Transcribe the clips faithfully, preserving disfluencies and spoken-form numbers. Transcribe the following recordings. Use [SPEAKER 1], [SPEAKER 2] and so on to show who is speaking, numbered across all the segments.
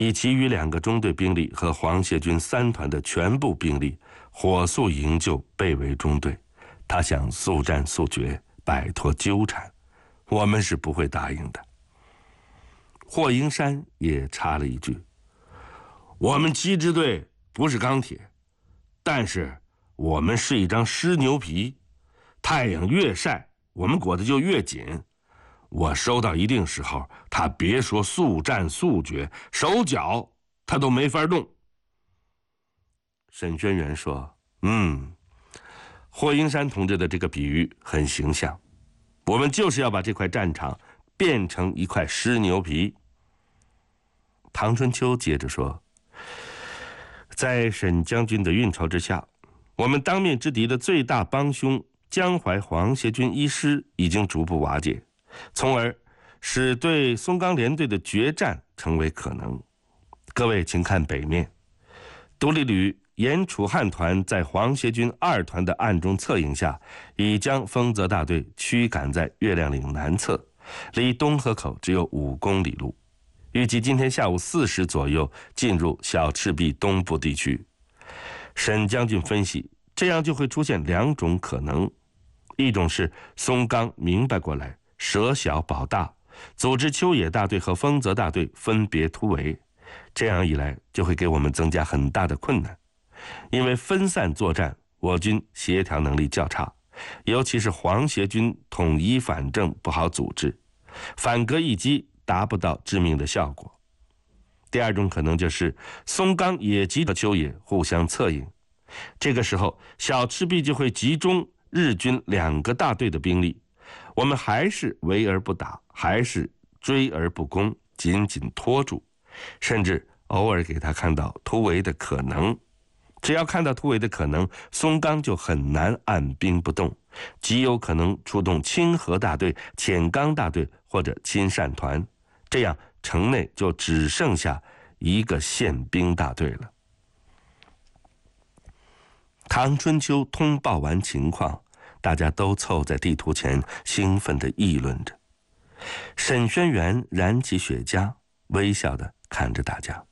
[SPEAKER 1] 以其余两个中队兵力和皇协军三团的全部兵力，火速营救被围中队。他想速战速决，摆脱纠缠，我们是不会答应的。霍英山也插了一句：“我们七支队不是钢铁，但是我们是一张湿牛皮，太阳越晒，我们裹得就越紧。我收到一定时候，他别说速战速决，手脚他都没法动。”沈轩辕说：“嗯，霍英山同志的这个比喻很形象，我们就是要把这块战场变成一块湿牛皮。”唐春秋接着说：“在沈将军的运筹之下，我们当面之敌的最大帮凶江淮皇协军一师已经逐步瓦解，从而使对松冈联队的决战成为可能。各位请看北面，独立旅沿楚汉团在皇协军二团的暗中策应下，已将丰泽大队驱赶在月亮岭南侧，离东河口只有五公里路，预计今天下午四时左右进入小赤壁东部地区。沈将军分析，这样就会出现两种可能，一种是松冈明白过来，舍小保大，组织秋野大队和丰泽大队分别突围，这样一来就会给我们增加很大的困难。因为分散作战，我军协调能力较差，尤其是皇协军统一反正不好组织，反戈一击达不到致命的效果。第二种可能就是松冈野吉和秋野互相策应，这个时候小赤壁就会集中日军两个大队的兵力，我们还是围而不打，还是追而不攻，紧紧拖住，甚至偶尔给他看到突围的可能。只要看到突围的可能，松冈就很难按兵不动，极有可能出动清河大队、浅冈大队或者亲善团，这样城内就只剩下一个宪兵大队了。唐春秋通报完情况，大家都凑在地图前兴奋地议论着。沈轩辕燃起雪茄，微笑地看着大家。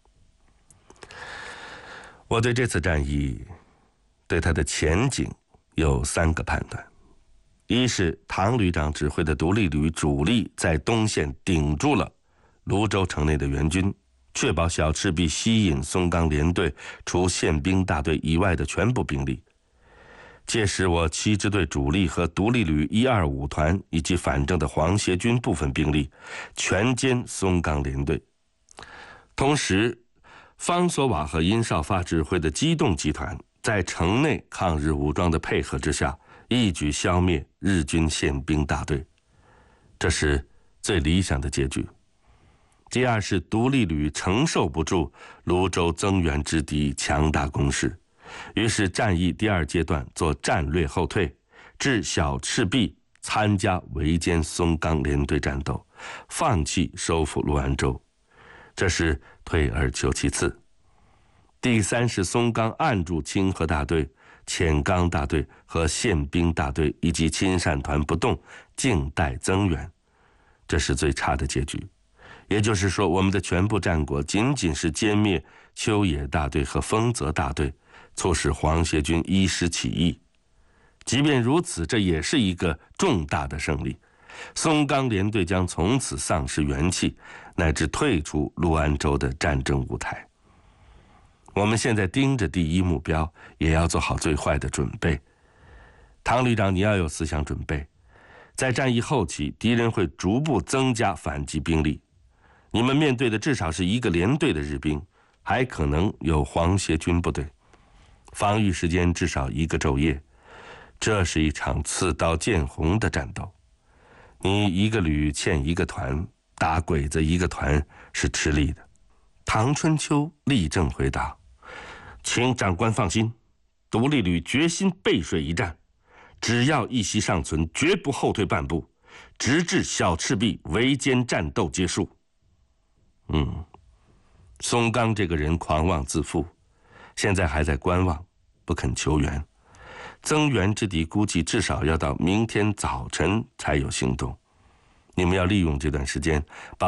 [SPEAKER 1] 我对这次战役，对它的前景有三个判断：一是唐旅长指挥的独立旅主力在东线顶住了泸州城内的援军，确保小赤壁吸引松冈联队除宪兵大队以外的全部兵力。届时我七支队主力和独立旅一二五团以及反正的皇协军部分兵力全歼松冈联队。同时方索瓦和殷绍发指挥的机动集团在城内抗日武装的配合之下，一举消灭日军宪兵大队，这是最理想的结局。第二是独立旅承受不住泸州增援之敌强大攻势，于是战役第二阶段做战略后退，至小赤壁参加围歼松冈联队战斗，放弃收复陆安州，这是退而求其次。第三是松冈按住清河大队、浅冈大队和宪兵大队以及亲善团不动，静待增援，这是最差的结局。也就是说，我们的全部战果仅仅是歼灭秋野大队和丰泽大队，促使皇协军一师起义。即便如此，这也是一个重大的胜利。松冈联队将从此丧失元气，乃至退出陆安州的战争舞台。我们现在盯着第一目标，也要做好最坏的准备。唐旅长，你要有思想准备，在战役后期，敌人会逐步增加反击兵力，你们面对的至少是一个连队的日兵，还可能有皇协军部队，防御时间至少一个昼夜，这是一场刺刀见红的战斗。你一个旅欠一个团，打鬼子一个团是吃力的。唐春秋立正回答：“请长官放心，独立旅决心背水一战，只要一息尚存，绝不后退半步，直至小赤壁围歼战斗结束。”嗯，松冈这个人狂妄自负，现在还在观望，不肯求援。增援之敌估计至少要到明天早晨才有行动。你们要利用这段时间，把